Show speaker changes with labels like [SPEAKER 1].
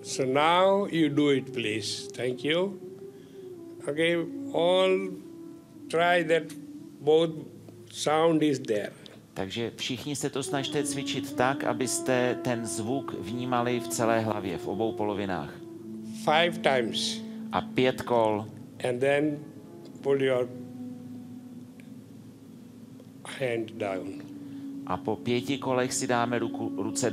[SPEAKER 1] So now you do it, please. Thank you. Okay, all try that both sound is there.
[SPEAKER 2] Takže všichni se to snažte cvičit tak, abyste ten zvuk vnímali v celé hlavě, v obou polovinách.
[SPEAKER 1] 5 times.
[SPEAKER 2] A 5 kol.
[SPEAKER 1] And then pull your hand down.
[SPEAKER 2] A po 5 kolech si dáme ruce